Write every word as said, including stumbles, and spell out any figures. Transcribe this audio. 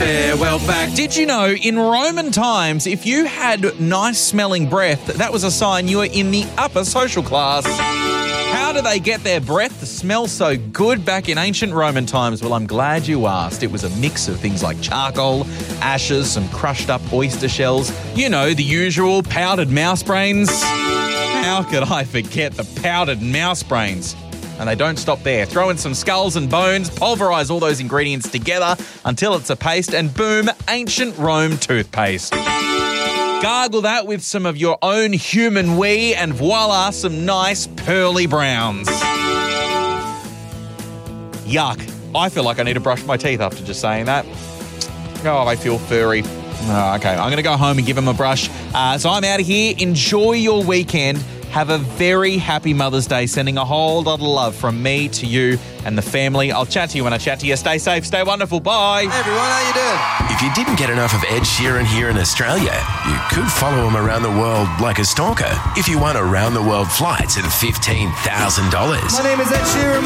farewell back. Did you know in Roman times, if you had nice smelling breath, that was a sign you were in the upper social class? How do they get their breath to smell so good back in ancient Roman times? Well, I'm glad you asked. It was a mix of things like charcoal, ashes, some crushed up oyster shells, you know, the usual powdered mouse brains. How could I forget the powdered mouse brains? And they don't stop there. Throw in some skulls and bones, pulverise all those ingredients together until it's a paste, and boom, ancient Rome toothpaste. Gargle that with some of your own human wee, and voila, some nice pearly browns. Yuck. I feel like I need to brush my teeth after just saying that. Oh, I feel furry. Oh, okay, I'm going to go home and give him a brush. Uh, so I'm out of here. Enjoy your weekend. Have a very happy Mother's Day, sending a whole lot of love from me to you and the family. I'll chat to you when I chat to you. Stay safe, stay wonderful. Bye. Hey everyone, how you doing? If you didn't get enough of Ed Sheeran here in Australia, you could follow him around the world like a stalker if you won around the world flights at fifteen thousand dollars. My name is Ed Sheeran.